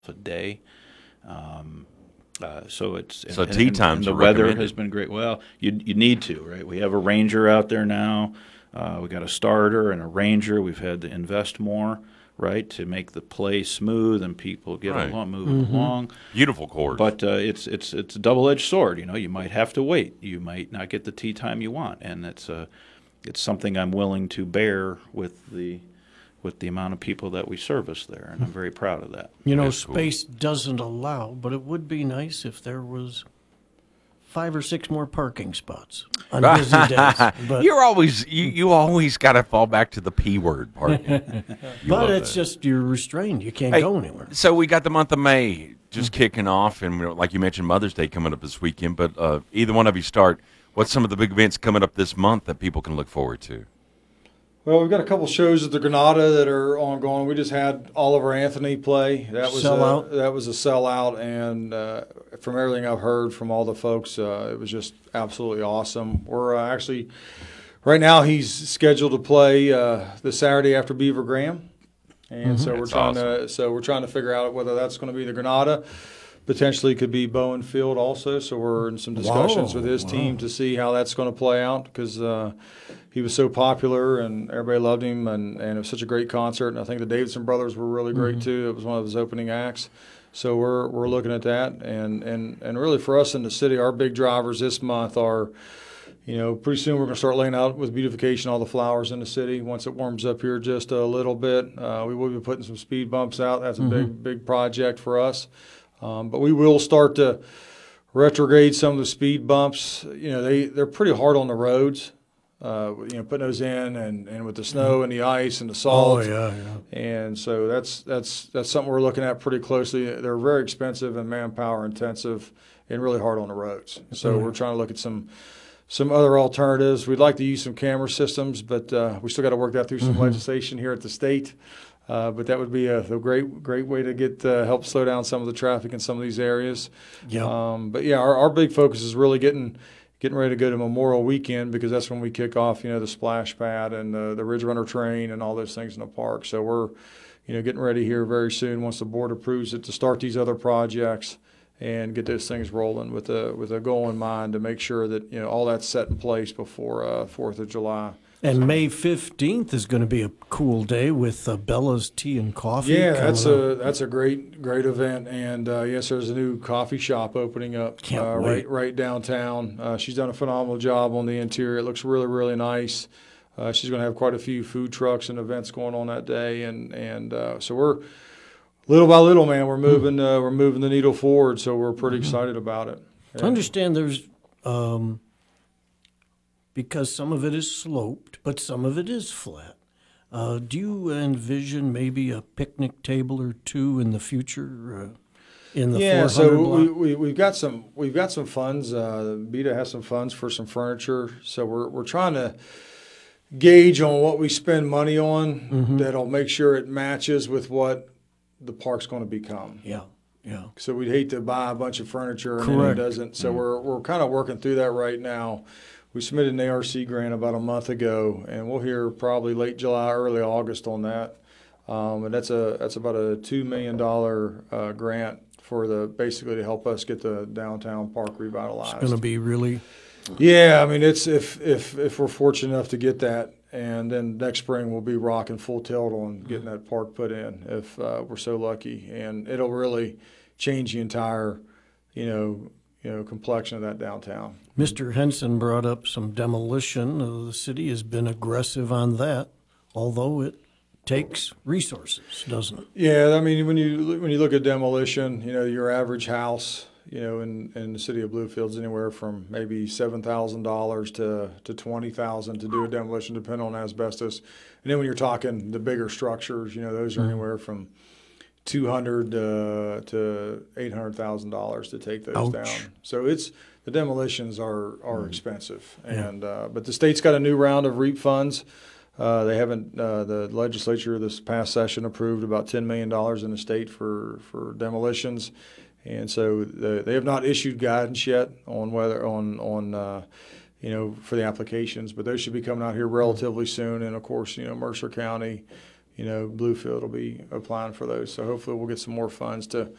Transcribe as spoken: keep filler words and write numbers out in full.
a day. Um, uh, so it's So and, tea and, times and the are weather recommended. has been great. Well, you you need to, right? We have a ranger out there now. Uh, we got a starter and a ranger. We've had to invest more, right, to make the play smooth and people get Right. along, moving along. Beautiful course. But uh, it's it's it's a double edged sword. You know, you might have to wait. You might not get the tea time you want, and it's uh, it's something I'm willing to bear with the with the amount of people that we service there, and I'm very proud of that. You know, That's cool. space doesn't allow, but it would be nice if there was five or six more parking spots on busy days. But, You're always you, you always got to fall back to the P word part. You but love it's that. just you're restrained. You can't Hey, go anywhere. So we got the month of May just kicking off, and you know, like you mentioned, Mother's Day coming up this weekend. But uh, either one of you start. What's some of the big events coming up this month that people can look forward to? Well, we've got a couple shows at the Granada that are ongoing. We just had Oliver Anthony play. That was Sellout. A, that was a sellout, and uh, from everything I've heard from all the folks, uh, it was just absolutely awesome. We're uh, actually right now he's scheduled to play uh, the Saturday after Beaver Graham, and so we're That's trying awesome. to so we're trying to figure out whether that's going to be the Granada. Potentially could be Bowen Field also. So we're in some discussions Whoa, with his wow. team to see how that's going to play out because uh, he was so popular and everybody loved him and, and it was such a great concert. And I think the Davidson brothers were really great Mm-hmm. too. It was one of his opening acts. So we're we're looking at that. And, and, and really for us in the city, our big drivers this month are, you know, pretty soon we're going to start laying out with beautification all the flowers in the city. Once it warms up here just a little bit, uh, we will be putting some speed bumps out. That's a big, big project for us. Um, but we will start to retrograde some of the speed bumps. You know, they, they're pretty hard on the roads, uh, you know, putting those in and, and with the snow and the ice and the Oh, salt. yeah, yeah. And so that's that's that's something we're looking at pretty closely. They're very expensive and manpower intensive and really hard on the roads. So we're trying to look at some some other alternatives. We'd like to use some camera systems, but uh, we still got to work that through some legislation here at the state. Uh, but that would be a, a great great way to get uh, help slow down some of the traffic in some of these areas. Yeah. Um, but yeah, our, our big focus is really getting getting ready to go to Memorial Weekend because that's when we kick off, you know, the splash pad and the, the Ridge Runner train and all those things in the park. So we're, you know, getting ready here very soon once the board approves it to start these other projects and get those things rolling with a with a goal in mind to make sure that, you know, all that's set in place before uh, Fourth of July. And May fifteenth is going to be a cool day with uh, Bella's Tea and Coffee. Yeah, coming that's up. a that's a great great event, and uh, yes, there's a new coffee shop opening up Can't uh, wait. right right downtown. Uh, she's done a phenomenal job on the interior. It looks really really nice. Uh, she's going to have quite a few food trucks and events going on that day, and and uh, so we're little by little, man, we're moving uh, we're moving the needle forward. So we're pretty excited about it. To understand there's, um, because some of it is sloped, but some of it is flat. Uh, do you envision maybe a picnic table or two in the future uh, in the Yeah, four hundred so block? we, we we've got some we've got some funds. Uh, Beta has some funds for some furniture, so we're we're trying to gauge on what we spend money on Mm-hmm. that'll make sure it matches with what the park's going to become. yeah, yeah. So we'd hate to buy a bunch of furniture and then Correct. it doesn't. So we're we're kind of working through that right now. We submitted an A R C grant about a month ago, and we'll hear probably late July, early August on that. Um, and that's a that's about a two million dollar uh, grant for the basically to help us get the downtown park revitalized. It's going to be really, Yeah, I mean it's if if if we're fortunate enough to get that, and then next spring we'll be rocking full tilt on getting that park put in if uh, we're so lucky, and it'll really change the entire, you know, you know, complexion of that downtown. Mister Henson brought up some demolition. Uh, the city has been aggressive on that, although it takes resources, doesn't it? Yeah, I mean when you when you look at demolition, you know, your average house, you know, in, in the city of Bluefield's anywhere from maybe seven thousand dollars to to twenty thousand to do a demolition, depending on asbestos. And then when you're talking the bigger structures, you know, those are anywhere from two hundred uh, to eight hundred thousand dollars to take those Ouch. down. So it's the demolitions are are expensive, and uh, but the state's got a new round of REAP funds. Uh, they haven't. Uh, the legislature this past session approved about ten million dollars in the state for for demolitions, and so the, they have not issued guidance yet on whether on on. Uh, you know, for the applications, but those should be coming out here relatively soon. And of course, you know, Mercer County, you know, Bluefield will be applying for those. So hopefully we'll get some more funds to